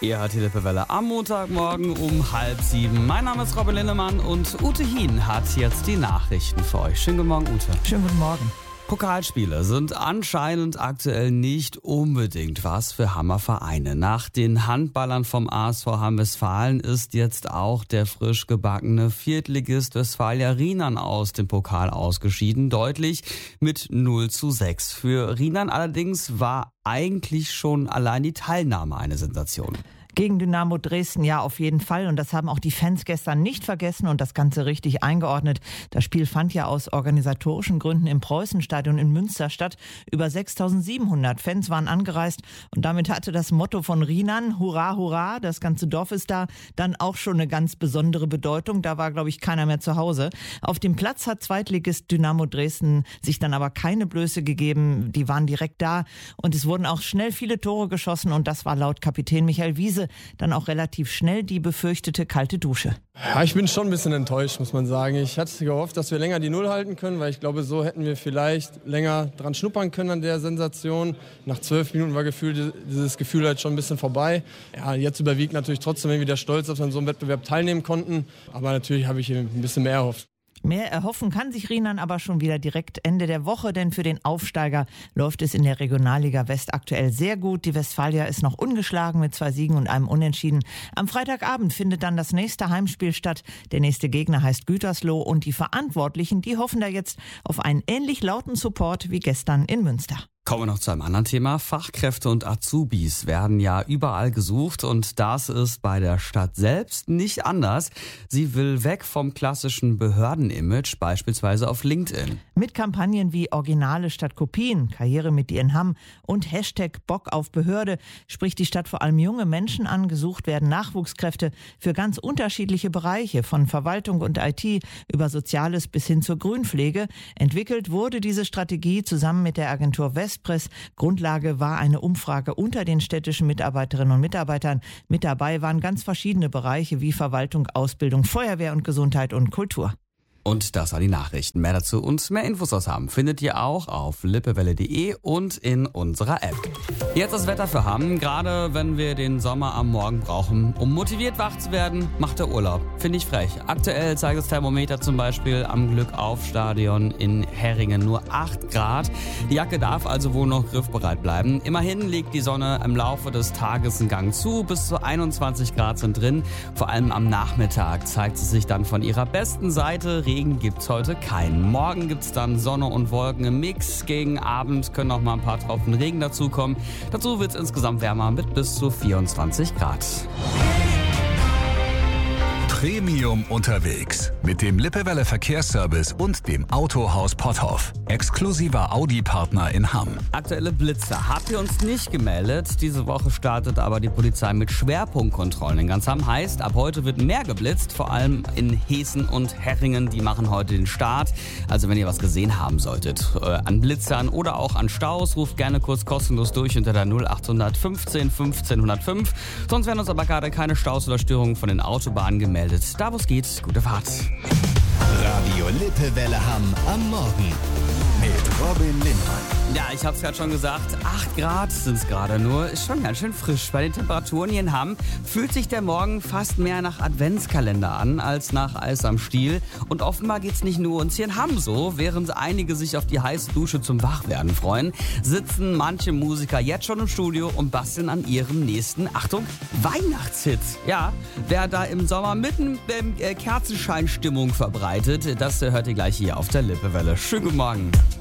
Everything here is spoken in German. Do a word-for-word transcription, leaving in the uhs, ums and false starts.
Ihr hört die Lippewelle am Montagmorgen um halb sieben. Mein Name ist Robin Lindemann und Ute Hien hat jetzt die Nachrichten für euch. Schönen guten Morgen, Ute. Schönen guten Morgen. Pokalspiele sind anscheinend aktuell nicht unbedingt was für Hammervereine. Nach den Handballern vom A S V Hamm-Westfalen ist jetzt auch der frisch gebackene Viertligist Westfalia Rienan aus dem Pokal ausgeschieden. Deutlich mit null zu sechs. Für Rienan allerdings war eigentlich schon allein die Teilnahme eine Sensation. Gegen Dynamo Dresden ja auf jeden Fall, und das haben auch die Fans gestern nicht vergessen und das Ganze richtig eingeordnet. Das Spiel fand ja aus organisatorischen Gründen im Preußenstadion in Münster statt. Über sechstausendsiebenhundert Fans waren angereist und damit hatte das Motto von Rienan, Hurra, Hurra, das ganze Dorf ist da, dann auch schon eine ganz besondere Bedeutung. Da war, glaube ich, keiner mehr zu Hause. Auf dem Platz hat Zweitligist Dynamo Dresden sich dann aber keine Blöße gegeben. Die waren direkt da und es wurden auch schnell viele Tore geschossen und das war laut Kapitän Michael Wiese dann auch relativ schnell die befürchtete kalte Dusche. Ja, ich bin schon ein bisschen enttäuscht, muss man sagen. Ich hatte gehofft, dass wir länger die Null halten können, weil ich glaube, so hätten wir vielleicht länger dran schnuppern können an der Sensation. Nach zwölf Minuten war Gefühl, dieses Gefühl halt schon ein bisschen vorbei. Ja, jetzt überwiegt natürlich trotzdem irgendwie der Stolz, dass wir an so einem Wettbewerb teilnehmen konnten. Aber natürlich habe ich ein bisschen mehr erhofft. Mehr erhoffen kann sich Rienan aber schon wieder direkt Ende der Woche, denn für den Aufsteiger läuft es in der Regionalliga West aktuell sehr gut. Die Westfalia ist noch ungeschlagen mit zwei Siegen und einem Unentschieden. Am Freitagabend findet dann das nächste Heimspiel statt. Der nächste Gegner heißt Gütersloh und die Verantwortlichen, die hoffen da jetzt auf einen ähnlich lauten Support wie gestern in Münster. Kommen wir noch zu einem anderen Thema. Fachkräfte und Azubis werden ja überall gesucht und das ist bei der Stadt selbst nicht anders. Sie will weg vom klassischen Behördenimage, beispielsweise auf LinkedIn. Mit Kampagnen wie Originale statt Kopien, Karriere mit dir in Hamm und Hashtag Bock auf Behörde spricht die Stadt vor allem junge Menschen an. Gesucht werden Nachwuchskräfte für ganz unterschiedliche Bereiche, von Verwaltung und I T über Soziales bis hin zur Grünpflege. Entwickelt wurde diese Strategie zusammen mit der Agentur West. Grundlage war eine Umfrage unter den städtischen Mitarbeiterinnen und Mitarbeitern. Mit dabei waren ganz verschiedene Bereiche wie Verwaltung, Ausbildung, Feuerwehr und Gesundheit und Kultur. Und das waren die Nachrichten. Mehr dazu und mehr Infos aus Hamm findet ihr auch auf lippewelle punkt de und in unserer App. Jetzt das Wetter für Hamm. Gerade wenn wir den Sommer am Morgen brauchen, um motiviert wach zu werden, macht der Urlaub. Finde ich frech. Aktuell zeigt das Thermometer zum Beispiel am Glückauf-Stadion in Herringen nur acht Grad. Die Jacke darf also wohl noch griffbereit bleiben. Immerhin legt die Sonne im Laufe des Tages einen Gang zu. Bis zu einundzwanzig Grad sind drin. Vor allem am Nachmittag zeigt sie sich dann von ihrer besten Seite. Regen gibt's heute keinen. Morgen gibt's dann Sonne und Wolken im Mix. Gegen Abend können noch mal ein paar Tropfen Regen dazukommen. Dazu wird's insgesamt wärmer mit bis zu vierundzwanzig Grad. Premium unterwegs mit dem Lippewelle Verkehrsservice und dem Autohaus Potthoff. Exklusiver Audi-Partner in Hamm. Aktuelle Blitzer habt ihr uns nicht gemeldet. Diese Woche startet aber die Polizei mit Schwerpunktkontrollen in ganz Hamm. Heißt, ab heute wird mehr geblitzt, vor allem in Heßen und Herringen. Die machen heute den Start. Also wenn ihr was gesehen haben solltet äh, an Blitzern oder auch an Staus, ruft gerne kurz kostenlos durch unter der null acht fünfzehn fünfzehn null null fünf. Sonst werden uns aber gerade keine Staus oder Störungen von den Autobahnen gemeldet. Da wo es geht, gute Fahrt. Radio Lippewelle Hamm am Morgen mit Robin Lindemann. Ja, ich hab's gerade schon gesagt, acht Grad sind es gerade nur. Ist schon ganz schön frisch. Bei den Temperaturen hier in Hamm fühlt sich der Morgen fast mehr nach Adventskalender an als nach Eis am Stiel. Und offenbar geht's nicht nur uns hier in Hamm so. Während einige sich auf die heiße Dusche zum Wachwerden freuen, sitzen manche Musiker jetzt schon im Studio und basteln an ihrem nächsten, Achtung, Weihnachtshit. Ja, wer da im Sommer mitten in äh, Kerzenscheinstimmung verbreitet, das hört ihr gleich hier auf der Lippewelle. Schönen guten Morgen.